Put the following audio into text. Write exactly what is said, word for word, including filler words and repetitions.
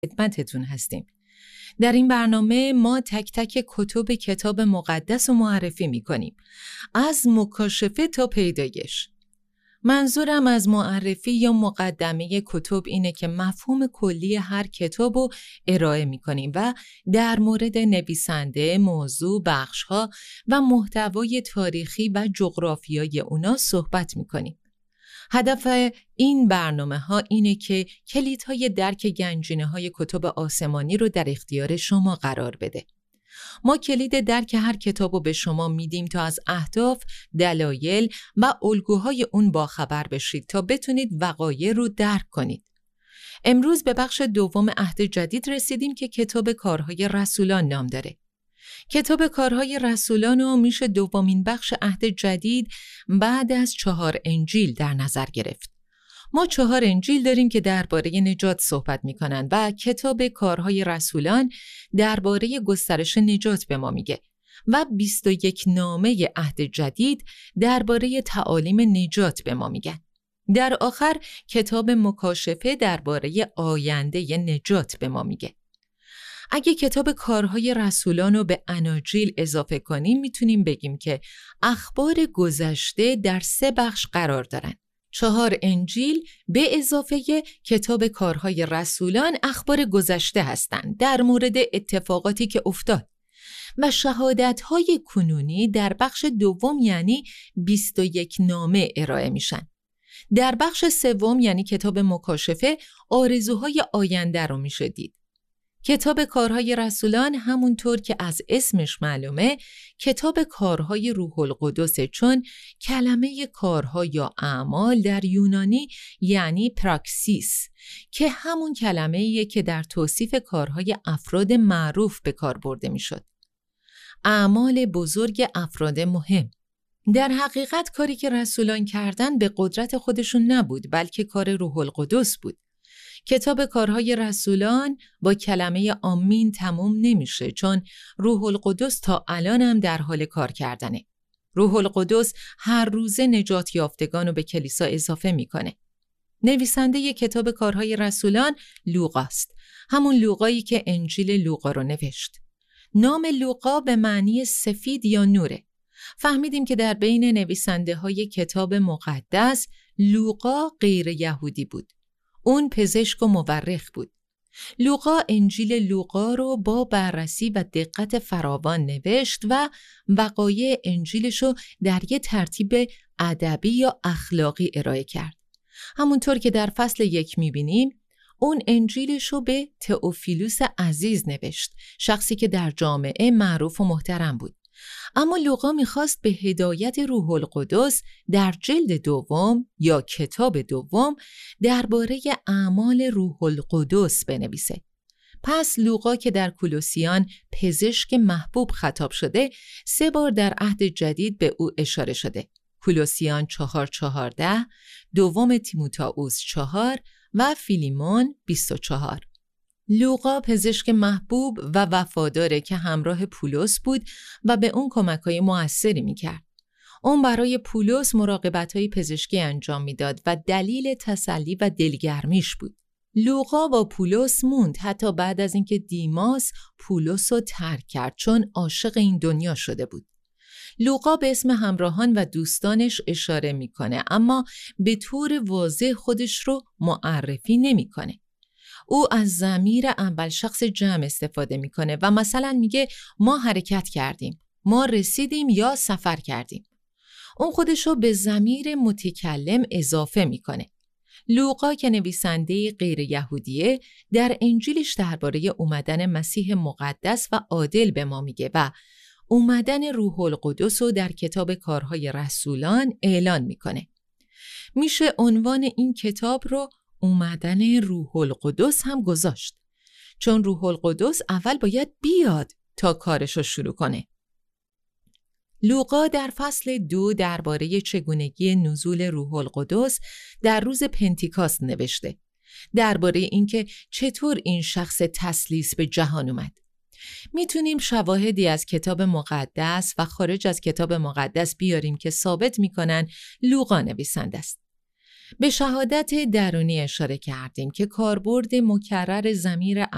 خدمتتون هستیم. در این برنامه ما تک تک کتب کتاب مقدس رو معرفی می‌کنیم، از مکاشفه تا پیدایش. منظورم از معرفی یا مقدمه کتب اینه که مفهوم کلی هر کتاب رو ارائه می‌کنیم و در مورد نویسنده، موضوع، بخش‌ها و محتوای تاریخی و جغرافیایی اونا صحبت می‌کنیم. هدف این برنامه ها اینه که کلیدهای درک گنجینه های کتب آسمانی رو در اختیار شما قرار بده. ما کلید درک هر کتاب رو به شما میدیم تا از اهداف، دلایل و الگوهای اون باخبر بشید تا بتونید وقایع رو درک کنید. امروز به بخش دوم عهد جدید رسیدیم که کتاب کارهای رسولان نام داره. کتاب کارهای رسولان رو میشه دومین بخش عهد جدید بعد از چهار انجیل در نظر گرفت. ما چهار انجیل داریم که درباره نجات صحبت میکنن و کتاب کارهای رسولان درباره گسترش نجات به ما میگه و بیست و یک نامه عهد جدید درباره تعالیم نجات به ما میگن. در آخر کتاب مکاشفه درباره آینده نجات به ما میگه. اگه کتاب کارهای رسولان رو به اناجیل اضافه کنیم میتونیم بگیم که اخبار گذشته در سه بخش قرار دارن. چهار انجیل به اضافه کتاب کارهای رسولان اخبار گذشته هستند در مورد اتفاقاتی که افتاد و شهادت‌های کنونی در بخش دوم یعنی بیست و یک نامه ارائه میشن. در بخش سوم یعنی کتاب مکاشفه آرزوهای آینده رو میشه دید. کتاب کارهای رسولان همونطور که از اسمش معلومه کتاب کارهای روح القدسه، چون کلمه کارها یا اعمال در یونانی یعنی پراکسیس که همون کلمه‌ایه که در توصیف کارهای افراد معروف به کار برده میشد. اعمال بزرگ افراد مهم. در حقیقت کاری که رسولان کردن به قدرت خودشون نبود بلکه کار روح القدس بود. کتاب کارهای رسولان با کلمه آمین تموم نمیشه چون روح القدس تا الان هم در حال کار کردنه. روح القدس هر روزه نجات یافتگان رو به کلیسا اضافه میکنه. نویسنده ی کتاب کارهای رسولان لوقاست، همون لوقایی که انجیل لوقا رو نوشت. نام لوقا به معنی سفید یا نوره. فهمیدیم که در بین نویسنده های کتاب مقدس لوقا غیر یهودی بود. اون پزشک و مورخ بود. لوقا انجیل لوقا رو با بررسی و دقت فراوان نوشت و وقایع انجیلشو در یه ترتیب ادبی یا اخلاقی ارائه کرد. همونطور که در فصل یک میبینیم، اون انجیلشو به تئوفیلوس عزیز نوشت، شخصی که در جامعه معروف و محترم بود. اما لوقا میخواست به هدایت روح القدس در جلد دوم یا کتاب دوم درباره اعمال روح القدس بنویسه. پس لوقا که در کولوسیان پزشک محبوب خطاب شده، سه بار در عهد جدید به او اشاره شده. کولوسیان چهار چهارده، دوم تیموتائوس چهار و فیلیمون بیست و چهار. لوقا پزشک محبوب و وفاداره که همراه پولس بود و به اون کمک‌های موثری می‌کرد. اون برای پولس مراقبت‌های پزشکی انجام میداد و دلیل تسلی و دلگرمیش بود. لوقا با پولس موند حتی بعد از اینکه دیماس پولس رو ترک کرد چون عاشق این دنیا شده بود. لوقا به اسم همراهان و دوستانش اشاره میکنه اما به طور واضح خودش رو معرفی نمیکنه. او از ضمیر اول شخص جمع استفاده میکنه و مثلا میگه ما حرکت کردیم، ما رسیدیم یا سفر کردیم. اون خودشو به ضمیر متکلم اضافه میکنه. لوقا که نویسنده غیر یهودیه در انجیلش درباره اومدن مسیح مقدس و عادل به ما میگه و اومدن روح القدس رو در کتاب کارهای رسولان اعلان میکنه. میشه عنوان این کتاب رو اومدن روح القدس هم گذاشت، چون روح القدس اول باید بیاد تا کارش رو شروع کنه. لوقا در فصل دو درباره چگونگی نزول روح القدس در روز پنتیکاست نوشته، درباره اینکه چطور این شخص تثلیث به جهان اومد. میتونیم شواهدی از کتاب مقدس و خارج از کتاب مقدس بیاریم که ثابت میکنن لوقا نویسنده است. به شهادت درونی اشاره کردیم که کاربرد مکرر ضمیر